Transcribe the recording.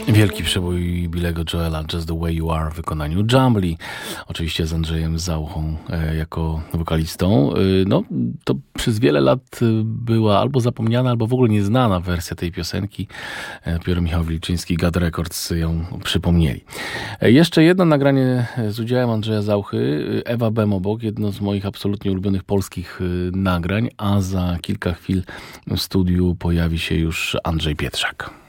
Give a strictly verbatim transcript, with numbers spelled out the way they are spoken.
Wielki przebój Billego Joela Just the Way You Are w wykonaniu Jumbly, oczywiście z Andrzejem Zauchą e, jako wokalistą. E, no, to przez wiele lat była albo zapomniana, albo w ogóle nieznana wersja tej piosenki. E, dopiero Michał Wilczyński, Gad Records ją przypomnieli. E, jeszcze jedno nagranie z udziałem Andrzeja Zauchy, Ewa Bem obok, jedno z moich absolutnie ulubionych polskich e, nagrań, a za kilka chwil w studiu pojawi się już Andrzej Pietrzak.